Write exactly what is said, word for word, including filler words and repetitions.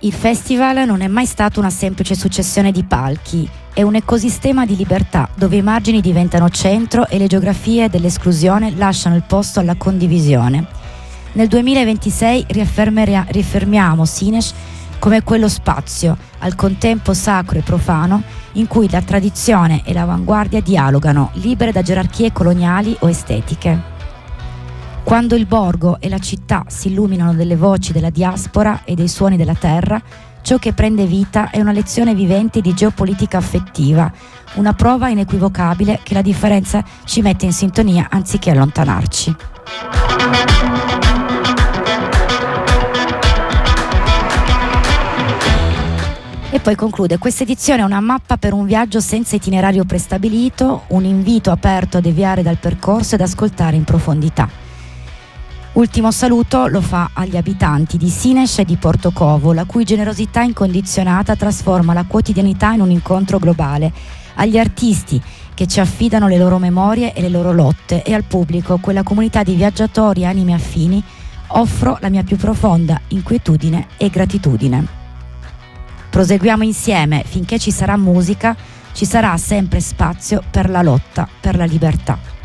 Il festival non è mai stato una semplice successione di palchi, è un ecosistema di libertà dove i margini diventano centro e le geografie dell'esclusione lasciano il posto alla condivisione. Nel duemilaventisei riaffermiamo Sines come quello spazio, al contempo sacro e profano, in cui la tradizione e l'avanguardia dialogano, libere da gerarchie coloniali o estetiche. Quando il borgo e la città si illuminano delle voci della diaspora e dei suoni della terra, ciò che prende vita è una lezione vivente di geopolitica affettiva, una prova inequivocabile che la differenza ci mette in sintonia anziché allontanarci. E poi conclude: questa edizione è una mappa per un viaggio senza itinerario prestabilito, un invito aperto a deviare dal percorso ed ascoltare in profondità. Ultimo saluto lo fa agli abitanti di Sines e di Portocovo, la cui generosità incondizionata trasforma la quotidianità in un incontro globale, agli artisti che ci affidano le loro memorie e le loro lotte, e al pubblico, quella comunità di viaggiatori e anime affini, offro la mia più profonda inquietudine e gratitudine. Proseguiamo insieme: finché ci sarà musica, ci sarà sempre spazio per la lotta per la libertà.